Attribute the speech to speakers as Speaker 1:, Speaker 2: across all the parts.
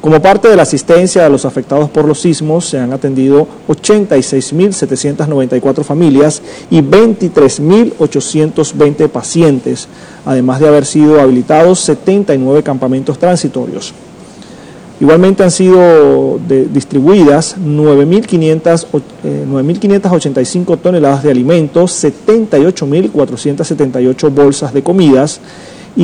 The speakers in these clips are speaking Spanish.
Speaker 1: Como parte de la asistencia a los afectados por los sismos, se han atendido 86.794 familias y 23.820 pacientes, además de haber sido habilitados 79 campamentos transitorios. Igualmente han sido distribuidas 9.585 toneladas de alimentos, 78.478 bolsas de comidas y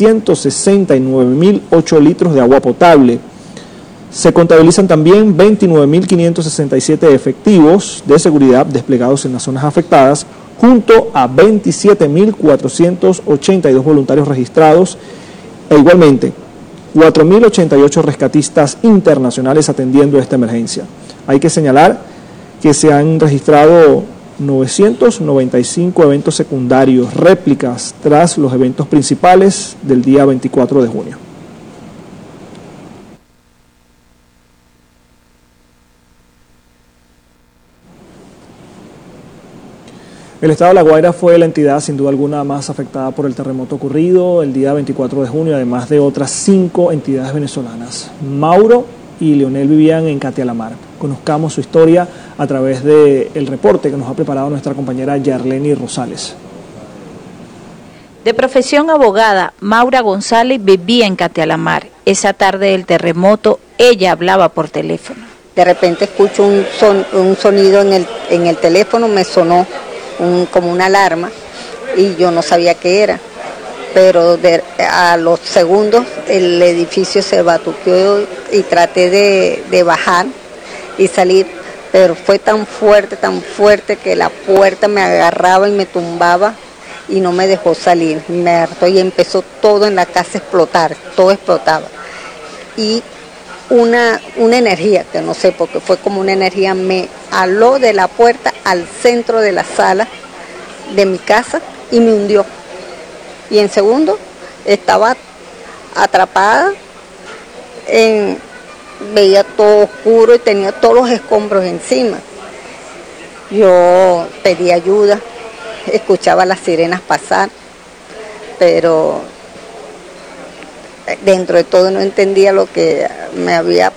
Speaker 1: 669.008 litros de agua potable. Se contabilizan también 29.567 efectivos de seguridad desplegados en las zonas afectadas, junto a 27.482 voluntarios registrados e igualmente 4.088 rescatistas internacionales atendiendo esta emergencia. Hay que señalar que se han registrado 995 eventos secundarios, réplicas, tras los eventos principales del día 24 de junio. El estado de La Guaira fue la entidad sin duda alguna más afectada por el terremoto ocurrido el día 24 de junio, además de otras 5 entidades venezolanas. Mauro y Leonel vivían en Catealamar. Conozcamos su historia a través del reporte que nos ha preparado nuestra compañera Yarleni Rosales.
Speaker 2: De profesión abogada, Maura González vivía en Catealamar. Esa tarde del terremoto, ella hablaba por teléfono.
Speaker 3: De repente escucho un sonido en el teléfono, me sonó como una alarma y yo no sabía qué era, pero a los segundos el edificio se batuqueó y traté de bajar y salir, pero fue tan fuerte que la puerta me agarraba y me tumbaba y no me dejó salir, me hartó y empezó todo en la casa a explotar, todo explotaba y una energía, que no sé, porque fue como una energía, me aló de la puerta al centro de la sala de mi casa y me hundió. Y en segundo estaba atrapada, veía todo oscuro y tenía todos los escombros encima. Yo pedí ayuda, escuchaba las sirenas pasar, pero dentro de todo no entendía lo que me había,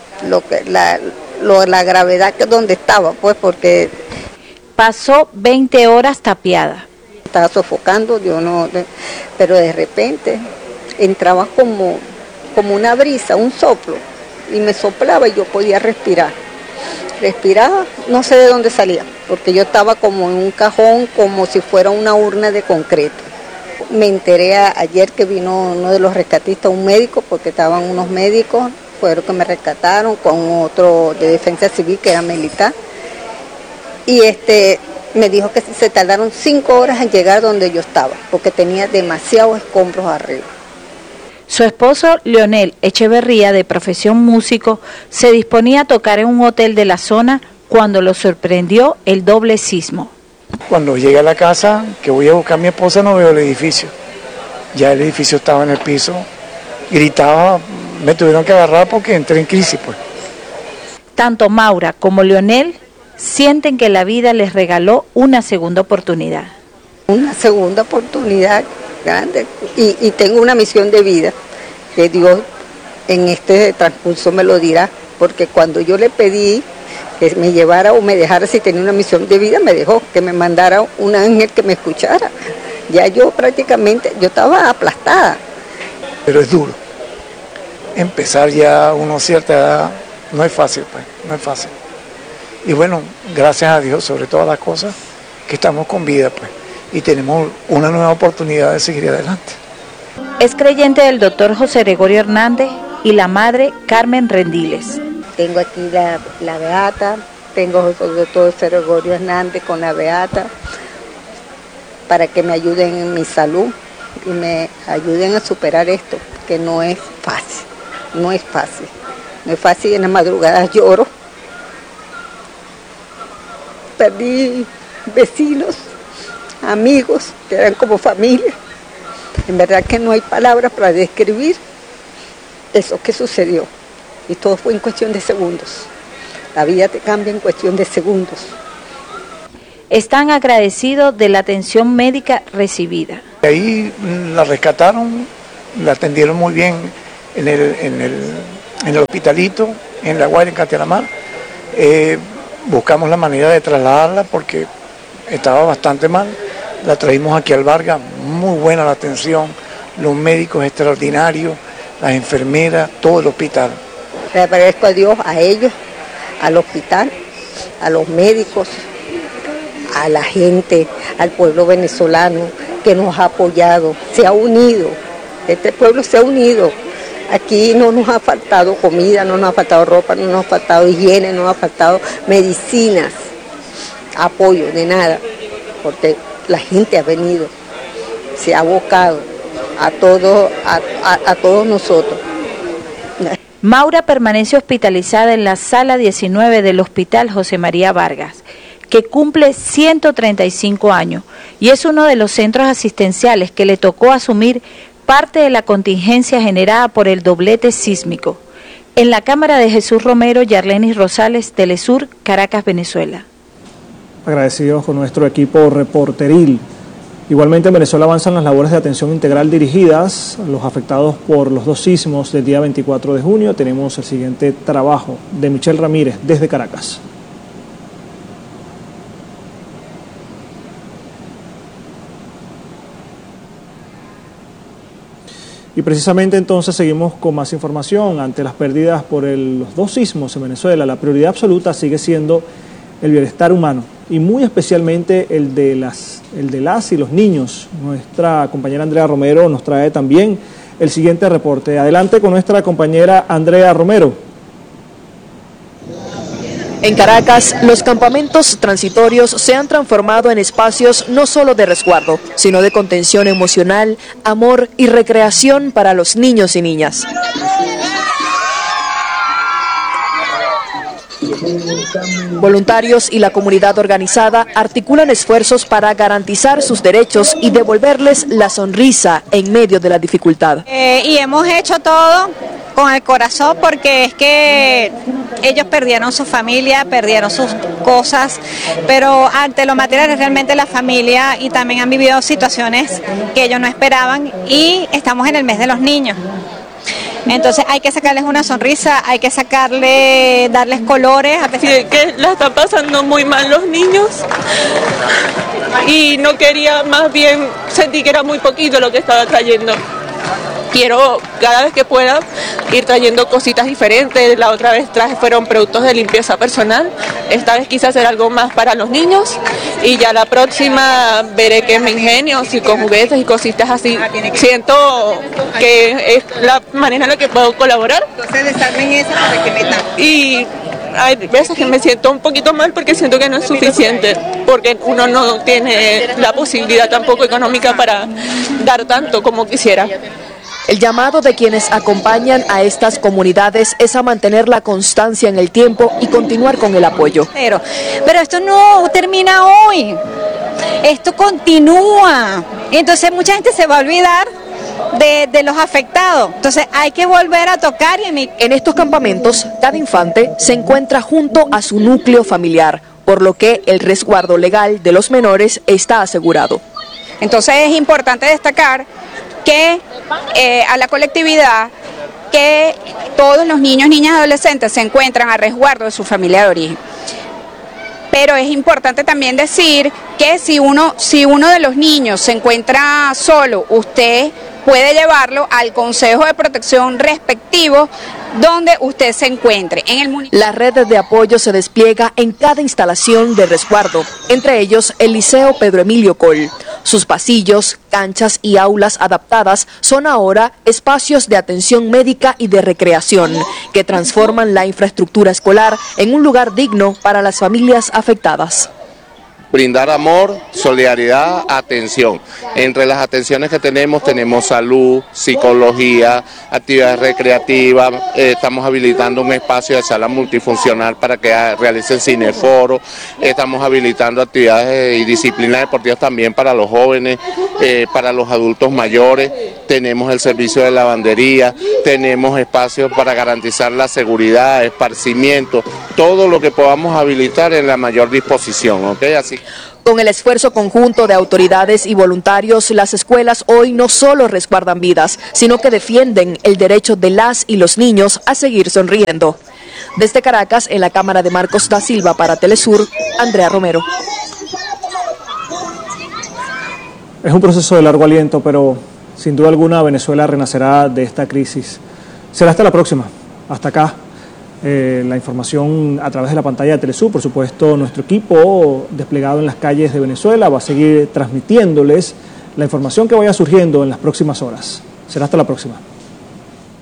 Speaker 3: la gravedad que donde estaba, pues, porque
Speaker 2: pasó 20 horas tapiada.
Speaker 3: Estaba sofocando, pero de repente entraba como una brisa, un soplo, y me soplaba y yo podía respirar. Respiraba, no sé de dónde salía, porque yo estaba como en un cajón, como si fuera una urna de concreto. Me enteré ayer que vino uno de los rescatistas, un médico, porque estaban unos médicos, fueron que me rescataron, con otro de defensa civil que era militar. Y me dijo que se tardaron 5 horas en llegar donde yo estaba, porque tenía demasiados escombros arriba.
Speaker 2: Su esposo, Leonel Echeverría, de profesión músico, se disponía a tocar en un hotel de la zona cuando lo sorprendió el doble sismo.
Speaker 4: Cuando llegué a la casa, que voy a buscar a mi esposa, no veo el edificio. Ya el edificio estaba en el piso, gritaba, me tuvieron que agarrar porque entré en crisis, pues.
Speaker 2: Tanto Maura como Leonel sienten que la vida les regaló una segunda oportunidad.
Speaker 3: Una segunda oportunidad grande y tengo una misión de vida que Dios en este transcurso me lo dirá, porque cuando yo le pedí que me llevara o me dejara, si tenía una misión de vida, me dejó, que me mandara un ángel que me escuchara. Ya yo prácticamente, yo estaba aplastada.
Speaker 4: Pero es duro. Empezar ya a una cierta edad no es fácil, pues, no es fácil. Y bueno, gracias a Dios, sobre todas las cosas, que estamos con vida, pues, y tenemos una nueva oportunidad de seguir adelante.
Speaker 2: Es creyente del doctor José Gregorio Hernández y la madre Carmen Rendiles.
Speaker 3: Tengo aquí la beata, tengo al doctor José Gregorio Hernández con la beata, para que me ayuden en mi salud y me ayuden a superar esto, que no es fácil, no es fácil. No es fácil, en las madrugadas lloro. Perdí vecinos, amigos, que eran como familia. En verdad que no hay palabras para describir eso que sucedió. Y todo fue en cuestión de segundos. La vida te cambia en cuestión de segundos.
Speaker 2: Están agradecidos de la atención médica recibida.
Speaker 4: Ahí la rescataron, la atendieron muy bien en en el hospitalito, en La Guaira, en Castelamar. Buscamos la manera de trasladarla porque estaba bastante mal. La trajimos aquí al Vargas, muy buena la atención, los médicos extraordinarios, las enfermeras, todo el hospital.
Speaker 3: Le agradezco a Dios, a ellos, al hospital, a los médicos, a la gente, al pueblo venezolano que nos ha apoyado, se ha unido, este pueblo se ha unido. Aquí no nos ha faltado comida, no nos ha faltado ropa, no nos ha faltado higiene, no nos ha faltado medicinas, apoyo, de nada, porque la gente ha venido, se ha abocado a todos nosotros.
Speaker 2: Maura permanece hospitalizada en la sala 19 del Hospital José María Vargas, que cumple 135 años y es uno de los centros asistenciales que le tocó asumir parte de la contingencia generada por el doblete sísmico. En la cámara de Jesús Romero, Yarlenis Rosales, Telesur, Caracas, Venezuela.
Speaker 1: Agradecidos con nuestro equipo reporteril. Igualmente en Venezuela avanzan las labores de atención integral dirigidas a los afectados por los 2 sismos del día 24 de junio. Tenemos el siguiente trabajo de Michelle Ramírez desde Caracas. Y precisamente entonces seguimos con más información. Ante las pérdidas por los 2 sismos en Venezuela, la prioridad absoluta sigue siendo el bienestar humano y muy especialmente el de las y los niños. Nuestra compañera Andrea Romero nos trae también el siguiente reporte. Adelante con nuestra compañera Andrea Romero.
Speaker 5: En Caracas, los campamentos transitorios se han transformado en espacios no solo de resguardo, sino de contención emocional, amor y recreación para los niños y niñas. Voluntarios y la comunidad organizada articulan esfuerzos para garantizar sus derechos y devolverles la sonrisa en medio de la dificultad.
Speaker 6: Y hemos hecho todo con el corazón porque es que ellos perdieron su familia, perdieron sus cosas, pero ante lo material es realmente la familia y también han vivido situaciones que ellos no esperaban y estamos en el mes de los niños. Entonces hay que sacarles una sonrisa, hay que darles colores.
Speaker 7: Sí, que la están pasando muy mal los niños y no quería, más bien sentí que era muy poquito lo que estaba trayendo. Quiero cada vez que pueda ir trayendo cositas diferentes. La otra vez fueron productos de limpieza personal, esta vez quise hacer algo más para los niños y ya la próxima veré que me ingenio, si con juguetes y cositas así. Siento que es la manera en la que puedo colaborar. Y hay veces que me siento un poquito mal porque siento que no es suficiente, porque uno no tiene la posibilidad tampoco económica para dar tanto como quisiera.
Speaker 5: El llamado de quienes acompañan a estas comunidades es a mantener la constancia en el tiempo y continuar con el apoyo.
Speaker 6: Pero esto no termina hoy, esto continúa, entonces mucha gente se va a olvidar de los afectados, entonces hay que volver a tocar.
Speaker 5: En estos campamentos, cada infante se encuentra junto a su núcleo familiar, por lo que el resguardo legal de los menores está asegurado.
Speaker 6: Entonces es importante destacar que a la colectividad que todos los niños, niñas y adolescentes se encuentran a resguardo de su familia de origen. Pero es importante también decir que si uno de los niños se encuentra solo, usted puede llevarlo al Consejo de Protección respectivo donde usted se encuentre.
Speaker 5: La red de apoyo se despliega en cada instalación de resguardo, entre ellos el Liceo Pedro Emilio Coll. Sus pasillos, canchas y aulas adaptadas son ahora espacios de atención médica y de recreación, que transforman la infraestructura escolar en un lugar digno para las familias afectadas.
Speaker 8: Brindar amor, solidaridad, atención. Entre las atenciones que tenemos salud, psicología, actividades recreativas, estamos habilitando un espacio de sala multifuncional para que realicen cineforo, estamos habilitando actividades y disciplinas deportivas también para los jóvenes, para los adultos mayores, tenemos el servicio de lavandería, tenemos espacios para garantizar la seguridad, esparcimiento, todo lo que podamos habilitar en la mayor disposición, ¿ok? Así
Speaker 5: Con el esfuerzo conjunto de autoridades y voluntarios, las escuelas hoy no solo resguardan vidas, sino que defienden el derecho de las y los niños a seguir sonriendo. Desde Caracas, en la cámara de Marcos da Silva para Telesur, Andrea Romero.
Speaker 1: Es un proceso de largo aliento, pero sin duda alguna Venezuela renacerá de esta crisis. Será hasta la próxima. Hasta acá. La información a través de la pantalla de Telesur. Por supuesto, nuestro equipo desplegado en las calles de Venezuela va a seguir transmitiéndoles la información que vaya surgiendo en las próximas horas. Será hasta la próxima.